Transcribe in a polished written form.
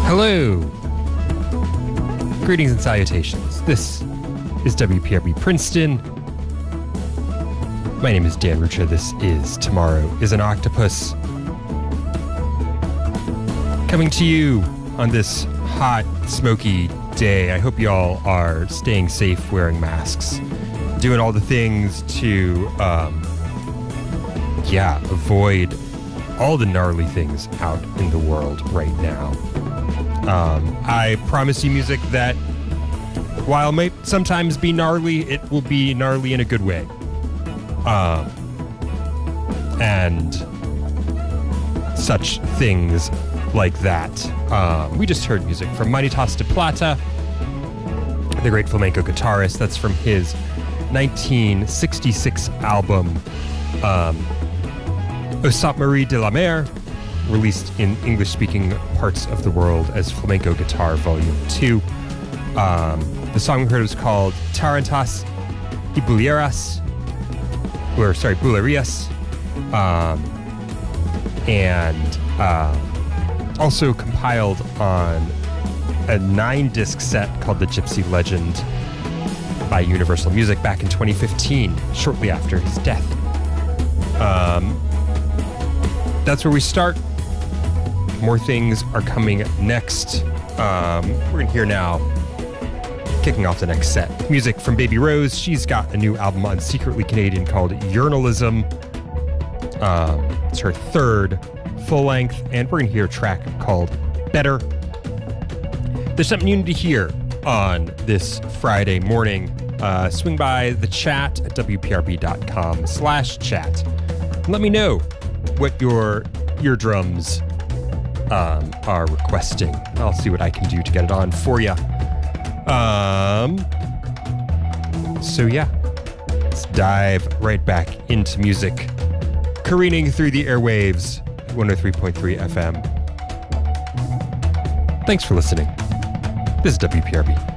Hello. Greetings and salutations. This is WPRB Princeton. My name is Dan Rucha. This is Tomorrow is an Octopus. Coming to you on this hot, smoky day. I hope y'all are staying safe, wearing masks, doing all the things to, avoid all the gnarly things out in the world right now. I promise you music that, while it might sometimes be gnarly, it will be gnarly in a good way. And such things like that. We just heard music from Manitas de Plata, the great flamenco guitarist. That's from his 1966 album, Au Sainte Marie de la Mer, released in English-speaking parts of the world as Flamenco Guitar Volume 2. The song we heard was called Tarantas y Bulerías, and also compiled on a 9-disc set called The Gypsy Legend by Universal Music back in 2015, shortly after his death. That's where we start. More things are coming next. We're going to hear now, kicking off the next set, music from Baby Rose. She's got a new album on Secretly Canadian called Journalism. It's her third full-length, and we're going to hear a track called Better. There's something you need to hear on this Friday morning. Swing by the chat at wprb.com/chat. And let me know what your eardrums are requesting. I'll see what I can do to get it on for you. Let's dive right back into music, careening through the airwaves, 103.3 FM. Thanks for listening. This is WPRB.